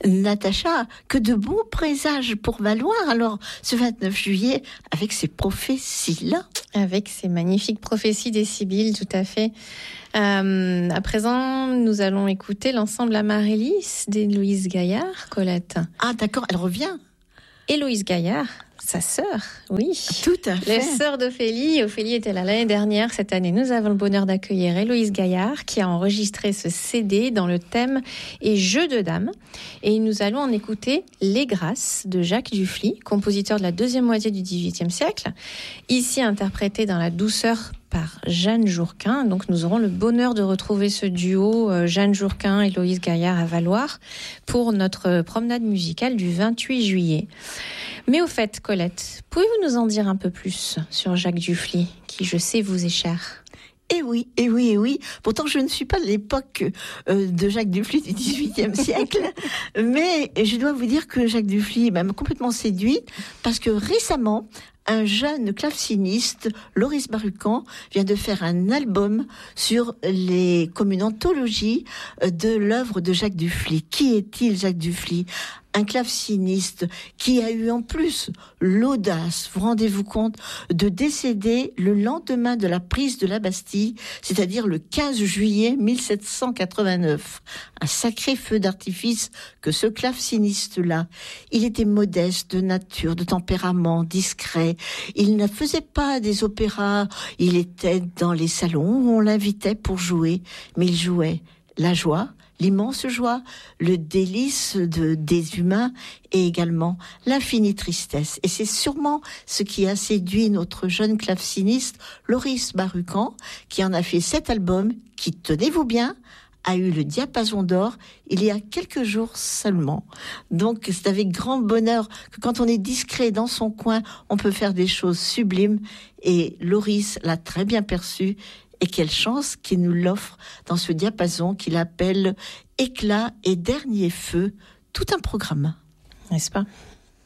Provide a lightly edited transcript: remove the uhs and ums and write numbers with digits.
Natacha, que de bons présages pour Valoir, alors, ce 29 juillet, avec ces prophéties-là. Avec ces magnifiques prophéties des Sibylles, tout à fait. À présent, nous allons écouter l'ensemble Amaryllis d'Héloïse Gaillard, Colette. Ah, d'accord, elle revient. Héloïse Gaillard, sa sœur, oui. Tout à fait. La sœur d'Ophélie. Ophélie était là l'année dernière. Cette année, nous avons le bonheur d'accueillir Héloïse Gaillard qui a enregistré ce CD dans le thème et jeu de dames. Et nous allons en écouter Les Grâces de Jacques Dufly, compositeur de la deuxième moitié du XVIIIe siècle, ici interprété dans la douceur par Jeanne Jourquin. Donc nous aurons le bonheur de retrouver ce duo Jeanne Jourquin et Héloïse Gaillard à Valoir pour notre promenade musicale du 28 juillet. Mais au fait, Colette, pouvez-vous nous en dire un peu plus sur Jacques Dufly, qui je sais vous est cher? Eh oui, eh oui, eh oui. Pourtant, je ne suis pas de l'époque de Jacques Dufly du XVIIIe siècle, mais je dois vous dire que Jacques Dufly m'a complètement séduite parce que récemment, un jeune claveciniste, Loris Barucan, vient de faire un album comme une anthologie de l'œuvre de Jacques Dufly. Qui est-il, Jacques Dufly ? Un claveciniste qui a eu en plus l'audace, vous rendez-vous compte, de décéder le lendemain de la prise de la Bastille, c'est-à-dire le 15 juillet 1789. Un sacré feu d'artifice que ce claveciniste-là. Il était modeste de nature, de tempérament, discret. Il ne faisait pas des opéras. Il était dans les salons où on l'invitait pour jouer, mais il jouait la joie, l'immense joie, le délice des humains et également l'infinie tristesse. Et c'est sûrement ce qui a séduit notre jeune claveciniste, Loris Barucan, qui en a fait 7 albums, qui, tenez-vous bien, a eu le diapason d'or il y a quelques jours seulement. Donc c'est avec grand bonheur que quand on est discret dans son coin, on peut faire des choses sublimes. Et Loris l'a très bien perçu. Et quelle chance qu'il nous l'offre dans ce diapason qu'il appelle Éclat et dernier feu, tout un programme. N'est-ce pas ?